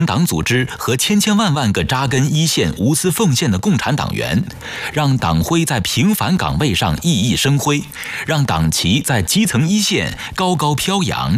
党组织和千千万万个扎根一线、无私奉献的共产党员，让党徽在平凡岗位上熠熠生辉，让党旗在基层一线高高飘扬。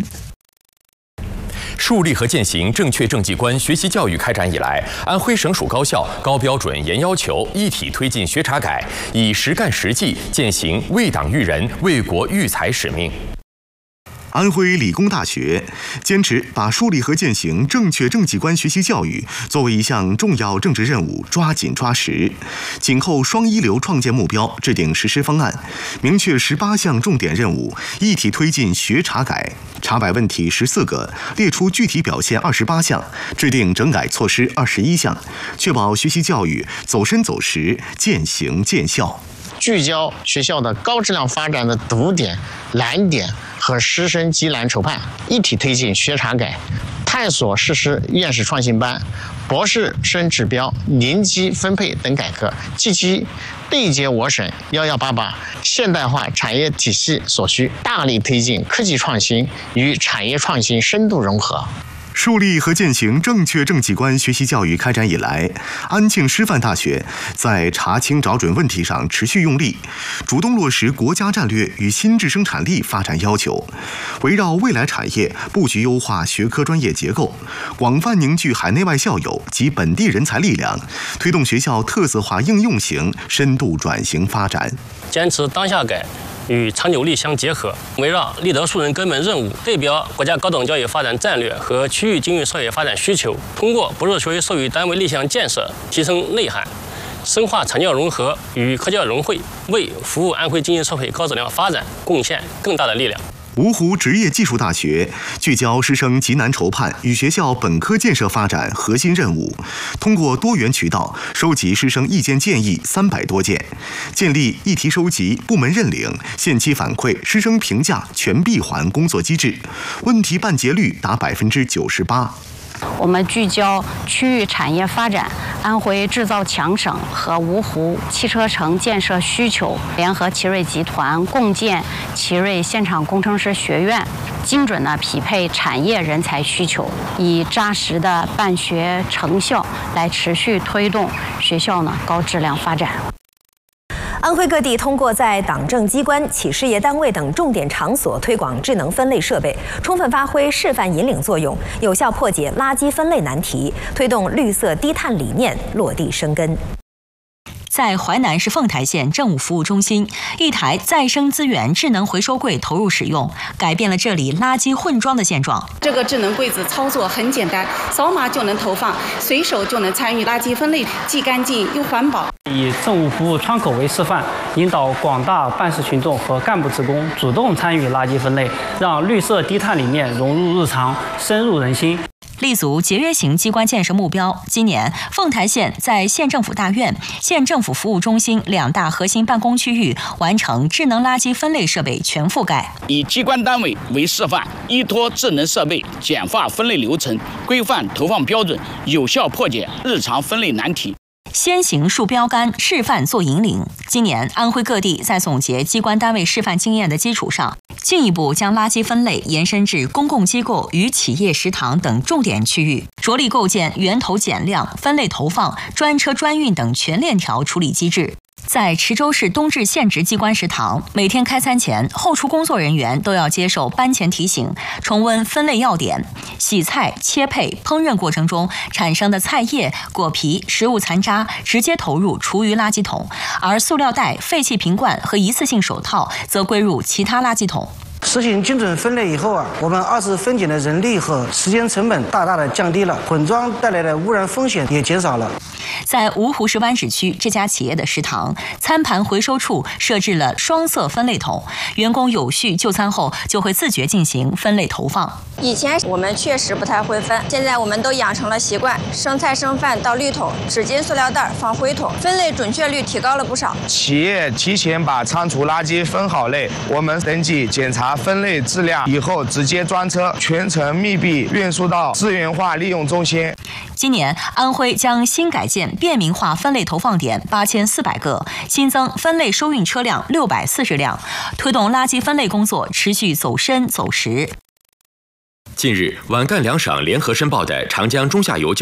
树立和践行正确政绩观学习教育开展以来，安徽省属高校高标准、严要求，一体推进学查改，以实干实际践行为党育人、为国育才使命。 安徽理工大学坚持把树立和践行正确政绩观学习教育作为一项重要政治任务，抓紧抓实，紧扣双一流创建目标，制定实施方案，明确18项重点任务，一体推进学查改，查摆问题14个，列出具体表现28项，制定整改措施21项，确保学习教育走深走实，见行见效。 聚焦学校的高质量发展的堵点、难点和师生急难愁盼，一体推进学查改，探索实施院士创新班、博士生指标、年级分配等改革，积极对接我省1188现代化产业体系所需，大力推进科技创新与产业创新深度融合。 树立和践行正确政绩观学习教育开展以来，安庆师范大学在查清找准问题上持续用力，主动落实国家战略与新质生产力发展要求，围绕未来产业布局优化学科专业结构，广泛凝聚海内外校友及本地人才力量，推动学校特色化应用型深度转型发展。 坚持当下改与长久力相结合，围绕立德树人根本任务，对标国家高等教育发展战略和区域经济社会发展需求，通过不是学位授予单位立项建设，提升内涵，深化产教融合与科教融汇，为服务安徽经济社会高质量发展贡献更大的力量。 芜湖职业技术大学聚焦师生急难愁盼与学校本科建设发展核心任务，通过多元渠道收集师生意见建议300多件，建立议题收集、部门认领、限期反馈、师生评价全闭环工作机制，问题办结率达98%。 我们聚焦区域产业发展、安徽制造强省和芜湖汽车城建设需求，联合奇瑞集团共建奇瑞现场工程师学院，精准地匹配产业人才需求，以扎实的办学成效来持续推动学校高质量发展。 安徽各地通过在党政机关、企事业单位等重点场所推广智能分类设备，充分发挥示范引领作用，有效破解垃圾分类难题，推动绿色低碳理念落地生根。 在淮南市凤台县政务服务中心，一台再生资源智能回收柜投入使用，改变了这里垃圾混装的现状。 这个智能柜子操作很简单，扫码就能投放，随手就能参与垃圾分类，既干净又环保。 以政务服务窗口为示范，引导广大办事群众和干部职工主动参与垃圾分类，让绿色低碳理念融入日常，深入人心。 立足节约型机关建设目标，今年凤台县在县政府大院、县政府服务中心2大核心办公区域完成智能垃圾分类设备全覆盖。 以机关单位为示范，依托智能设备简化分类流程，规范投放标准，有效破解日常分类难题。 先行树标杆，示范做引领。今年，安徽各地在总结机关单位示范经验的基础上，进一步将垃圾分类延伸至公共机构与企业食堂等重点区域，着力构建源头减量、分类投放、专车专运等全链条处理机制。在池州市东至县直机关食堂，每天开餐前，后厨工作人员都要接受班前提醒，重温分类要点。洗菜、切配、烹饪过程中产生的菜叶、果皮、食物残渣直接投入厨余垃圾桶，而塑料袋、废弃瓶罐和一次性手套则归入其他垃圾桶。 实行精准分类以后我们二次分拣的人力和时间成本大大的降低了，混装带来的污染风险也减少了。 在芜湖市湾仔区这家企业的食堂，餐盘回收处设置了双色分类桶，员工有序就餐后就会自觉进行分类投放。 以前我们确实不太会分，现在我们都养成了习惯，生菜剩饭倒绿桶，纸巾塑料袋放灰桶，分类准确率提高了不少。 企业提前把仓储垃圾分好类，我们登记检查分类质量以后，直接专车全程密闭运输到资源化利用中心。 今年，安徽将新改建便民化分类投放点8400个，新增分类收运车辆640辆，推动垃圾分类工作持续走深走实。 近日，皖赣两省联合申报的长江中下游